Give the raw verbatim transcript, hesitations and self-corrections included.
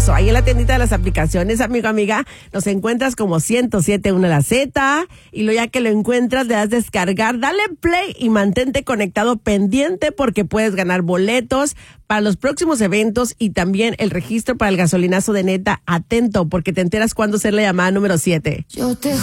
paso. Ahí en la tiendita de las aplicaciones, amigo, amiga, nos encuentras como ciento siete punto uno La Z, y luego ya que lo encuentras, le das descargar, dale play y mantente conectado pendiente porque puedes ganar boletos para los próximos eventos y también el registro para el gasolinazo de Neta. Atento porque te enteras cuándo ser la llamada número siete. Yo te